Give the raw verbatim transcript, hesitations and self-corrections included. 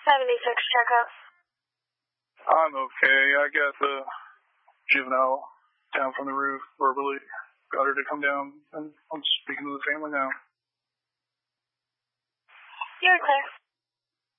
seventy-six checkup. I'm okay. I got the juvenile down from the roof verbally. Got her to come down, and I'm speaking to the family now. You're clear.